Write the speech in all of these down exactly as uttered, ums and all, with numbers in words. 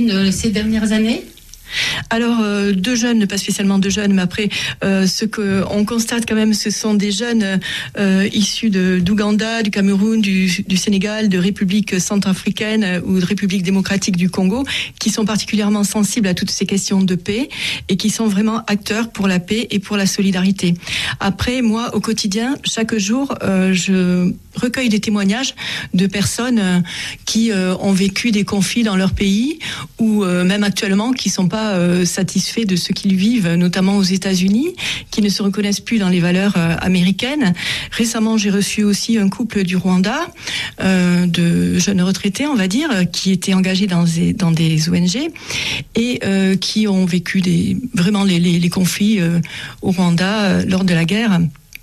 jeunes euh, ces dernières années ? Alors, euh, deux jeunes, pas spécialement deux jeunes, mais après, euh, ce qu'on constate quand même, ce sont des jeunes euh, issus de, d'Ouganda, du Cameroun, du, du Sénégal, de République centrafricaine ou de République démocratique du Congo, qui sont particulièrement sensibles à toutes ces questions de paix et qui sont vraiment acteurs pour la paix et pour la solidarité. Après, moi, au quotidien, chaque jour, euh, je recueille des témoignages de personnes euh, qui euh, ont vécu des conflits dans leur pays ou euh, même actuellement qui sont pas euh, satisfaits de ce qu'ils vivent, notamment aux États-Unis, qui ne se reconnaissent plus dans les valeurs euh, américaines. Récemment, j'ai reçu aussi un couple du Rwanda, euh, de jeunes retraités, on va dire, qui étaient engagés dans des, dans des O N G et euh, qui ont vécu des, vraiment les, les, les conflits euh, au Rwanda euh, lors de la guerre,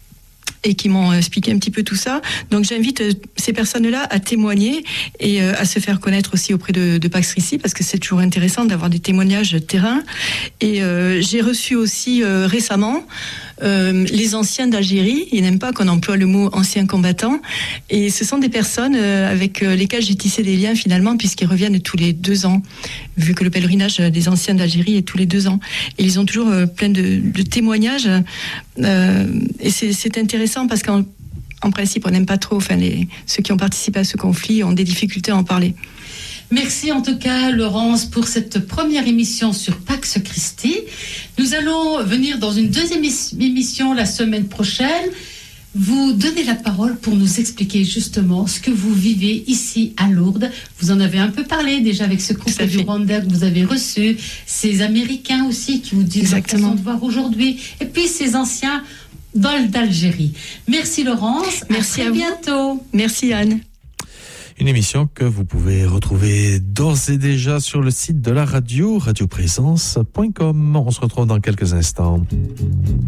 et qui m'ont expliqué un petit peu tout ça. Donc j'invite ces personnes-là à témoigner et euh, à se faire connaître aussi auprès de, de Pax Christi, parce que c'est toujours intéressant d'avoir des témoignages terrain. Et euh, j'ai reçu aussi euh, récemment euh, les anciens d'Algérie. Ils n'aiment pas qu'on emploie le mot anciens combattants. Et ce sont des personnes euh, avec lesquelles j'ai tissé des liens finalement, puisqu'ils reviennent tous les deux ans, vu que le pèlerinage des anciens d'Algérie est tous les deux ans. Et ils ont toujours euh, plein de, de témoignages. Euh, et c'est, c'est intéressant parce qu'en en principe, on n'aime pas trop, enfin, les, ceux qui ont participé à ce conflit ont des difficultés à en parler. Merci en tout cas, Laurence, pour cette première émission sur Pax Christi. Nous allons venir dans une deuxième émission la semaine prochaine. Vous donnez la parole pour nous expliquer justement ce que vous vivez ici à Lourdes. Vous en avez un peu parlé déjà avec ce couple du Rwanda que vous avez reçu, ces Américains aussi qui vous disent leur façon de voir aujourd'hui, et puis ces anciens d'Algérie. Merci Laurence, merci à, à vous. bientôt. Merci Anne. Une émission que vous pouvez retrouver d'ores et déjà sur le site de la radio, radio présence point com. On se retrouve dans quelques instants.